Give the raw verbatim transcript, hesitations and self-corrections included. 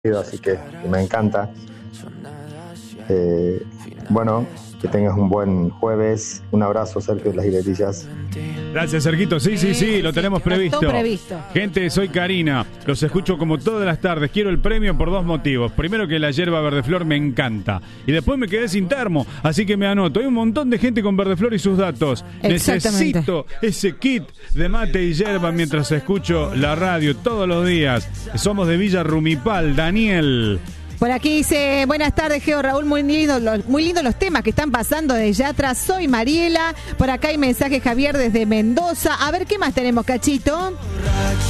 así que me encanta. Eh, bueno, que tengas un buen jueves. Un abrazo, Sergio de las Giletillas. Gracias, Serguito. Sí, sí, sí, lo tenemos previsto. previsto. Gente, soy Karina. Los escucho como todas las tardes. Quiero el premio por dos motivos. Primero, que la yerba verdeflor me encanta. Y después me quedé sin termo, así que me anoto. Hay un montón de gente con verdeflor y sus datos. Necesito ese kit de mate y yerba mientras escucho la radio todos los días. Somos de Villa Rumipal. Daniel. Por aquí dice, buenas tardes, Geo, Raúl, muy lindos los, muy lindo los temas que están pasando de Yatra. Soy Mariela. Por acá hay mensaje, Javier, desde Mendoza. A ver, ¿qué más tenemos, Cachito?